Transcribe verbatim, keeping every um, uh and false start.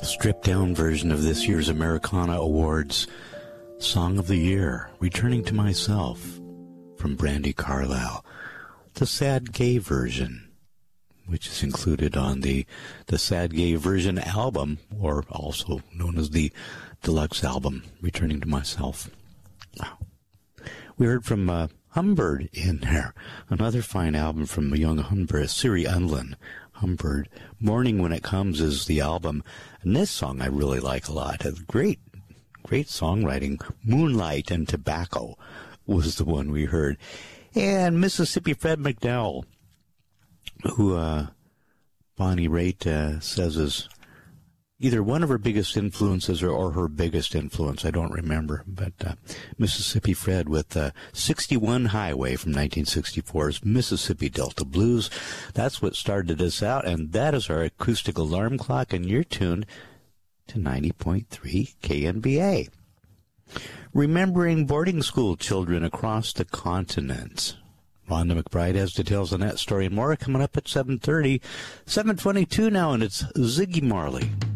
stripped-down version of this year's Americana Awards Song of the Year, Returning to Myself, from Brandi Carlile. The Sad Gay version, which is included on the, the Sad Gay version album, or also known as the deluxe album, Returning to Myself. Wow. We heard from uh, Humbird in there, another fine album from a young Humbird, Siri Unlin. Humbird, Morning When It Comes is the album, and this song I really like a lot. A great, great songwriting. Moonlight and Tobacco was the one we heard. And Mississippi Fred McDowell, who uh, Bonnie Raitt uh, says is either one of her biggest influences or, or her biggest influence. I don't remember. But uh, Mississippi Fred with uh, sixty-one Highway from nineteen sixty-four's Mississippi Delta Blues. That's what started us out, and that is our acoustic alarm clock, and you're tuned to ninety point three K N B A. Remembering boarding school children across the continent. Rhonda McBride has details on that story and more coming up at seven thirty. seven twenty-two now, and it's Ziggy Marley.